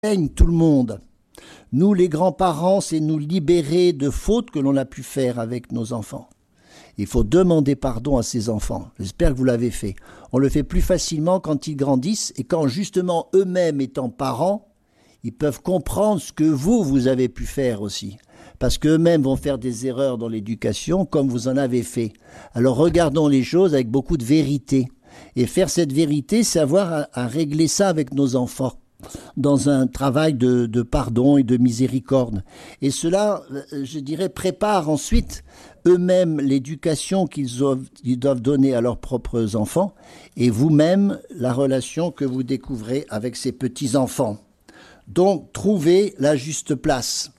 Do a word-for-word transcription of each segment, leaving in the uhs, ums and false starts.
Peigne tout le monde. Nous, les grands-parents, c'est nous libérer de fautes que l'on a pu faire avec nos enfants. Il faut demander pardon à ses enfants. J'espère que vous l'avez fait. On le fait plus facilement quand ils grandissent et quand justement eux-mêmes étant parents, ils peuvent comprendre ce que vous, vous avez pu faire aussi. Parce qu'eux-mêmes vont faire des erreurs dans l'éducation comme vous en avez fait. Alors regardons les choses avec beaucoup de vérité. Et faire cette vérité, c'est avoir à, à régler ça avec nos enfants, dans un travail de, de pardon et de miséricorde. Et cela, je dirais, prépare ensuite eux-mêmes l'éducation qu'ils doivent, ils doivent donner à leurs propres enfants et vous-même la relation que vous découvrez avec ces petits-enfants. Donc, trouvez la juste place.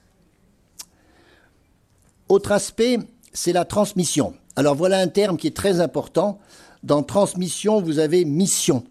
Autre aspect, c'est la transmission. Alors voilà un terme qui est très important. Dans transmission, vous avez mission.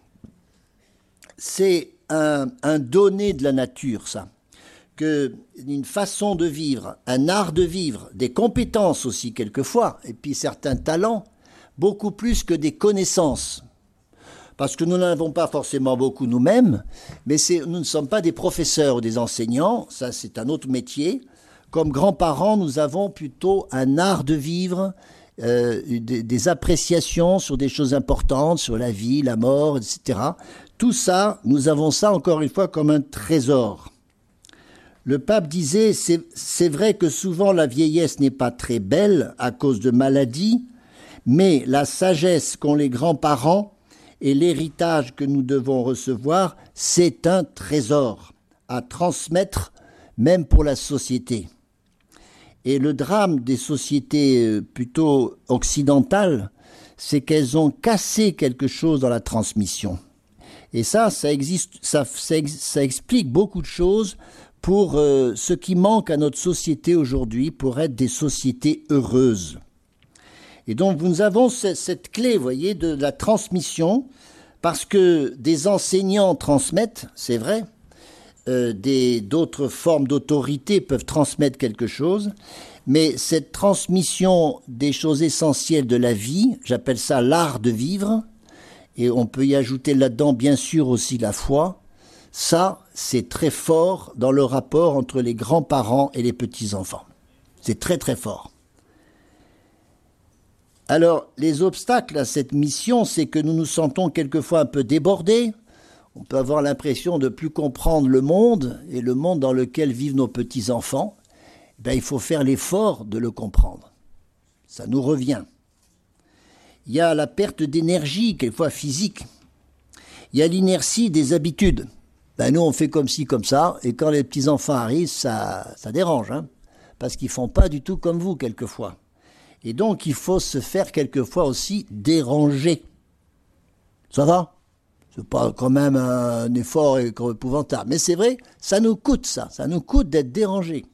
C'est un, un donné de la nature, ça. Que une façon de vivre, un art de vivre, des compétences aussi quelquefois, et puis certains talents, beaucoup plus que des connaissances. Parce que nous n'en avons pas forcément beaucoup nous-mêmes, mais c'est, nous ne sommes pas des professeurs ou des enseignants, ça c'est un autre métier. Comme grands-parents, nous avons plutôt un art de vivre, euh, des, des appréciations sur des choses importantes, sur la vie, la mort, et cetera. Tout ça, nous avons ça encore une fois comme un trésor. Le pape disait, c'est, c'est vrai que souvent la vieillesse n'est pas très belle à cause de maladies, mais la sagesse qu'ont les grands-parents et l'héritage que nous devons recevoir, c'est un trésor à transmettre même pour la société. Et le drame des sociétés plutôt occidentales, c'est qu'elles ont cassé quelque chose dans la transmission. Et ça, ça, existe, ça, ça, ça explique beaucoup de choses pour euh, ce qui manque à notre société aujourd'hui pour être des sociétés heureuses. Et donc, nous avons cette clé, vous voyez, de la transmission, parce que des enseignants transmettent, c'est vrai, euh, des, d'autres formes d'autorité peuvent transmettre quelque chose, mais cette transmission des choses essentielles de la vie, j'appelle ça l'art de vivre, et on peut y ajouter là-dedans, bien sûr, aussi la foi. Ça, c'est très fort dans le rapport entre les grands-parents et les petits-enfants. C'est très, très fort. Alors, les obstacles à cette mission, c'est que nous nous sentons quelquefois un peu débordés. On peut avoir l'impression de ne plus comprendre le monde et le monde dans lequel vivent nos petits-enfants. Ben, il faut faire l'effort de le comprendre. Ça nous revient. Il y a la perte d'énergie, quelquefois physique. Il y a l'inertie des habitudes. Ben, nous, on fait comme ci, comme ça, et quand les petits-enfants arrivent, ça, ça dérange, hein, parce qu'ils ne font pas du tout comme vous, quelquefois. Et donc, il faut se faire quelquefois aussi déranger. Ça va ? C'est pas quand même un effort épouvantable. Mais c'est vrai, ça nous coûte ça, ça nous coûte d'être dérangés.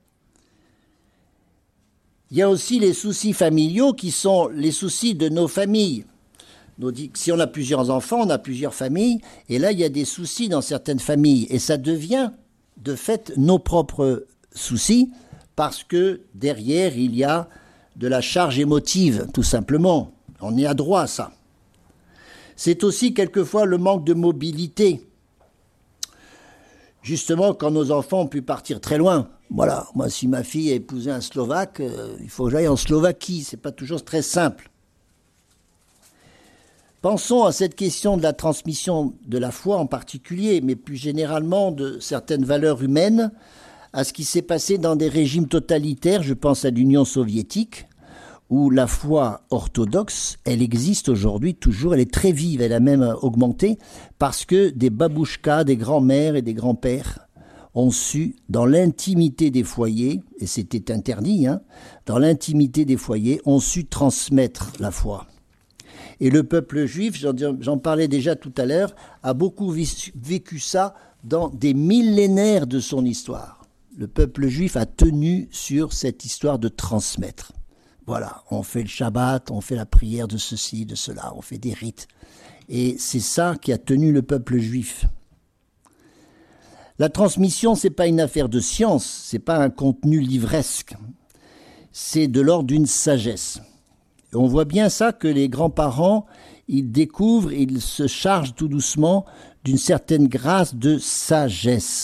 Il y a aussi les soucis familiaux qui sont les soucis de nos familles. Si on a plusieurs enfants, on a plusieurs familles, et là, il y a des soucis dans certaines familles. Et ça devient, de fait, nos propres soucis, parce que derrière, il y a de la charge émotive, tout simplement. On est à droit à ça. C'est aussi quelquefois le manque de mobilité. Justement, quand nos enfants ont pu partir très loin. Voilà, moi, si ma fille a épousé un Slovaque, euh, il faut que j'aille en Slovaquie. C'est pas toujours très simple. Pensons à cette question de la transmission de la foi en particulier, mais plus généralement de certaines valeurs humaines, à ce qui s'est passé dans des régimes totalitaires, je pense à l'Union soviétique, où la foi orthodoxe, elle existe aujourd'hui toujours, elle est très vive, elle a même augmenté, parce que des babouchkas, des grands-mères et des grands-pères ont su, dans l'intimité des foyers, et c'était interdit, hein, dans l'intimité des foyers, ont su transmettre la foi. Et le peuple juif, j'en, j'en parlais déjà tout à l'heure, a beaucoup vécu ça dans des millénaires de son histoire. Le peuple juif a tenu sur cette histoire de transmettre. Voilà, on fait le Shabbat, on fait la prière de ceci, de cela, on fait des rites. Et c'est ça qui a tenu le peuple juif. La transmission, c'est pas une affaire de science, c'est pas un contenu livresque. C'est de l'ordre d'une sagesse. On voit bien ça que les grands-parents, ils découvrent, ils se chargent tout doucement d'une certaine grâce de sagesse.